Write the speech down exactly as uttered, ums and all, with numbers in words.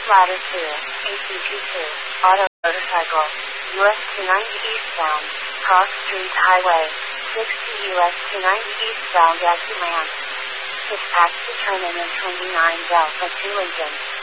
Ladder two, A C T two, Auto Motorcycle, U S two ninety eastbound, Cross Street Highway, sixty U S two ninety eastbound at Lamp. Dispatch to terminal twenty-nine Delta two Lincoln.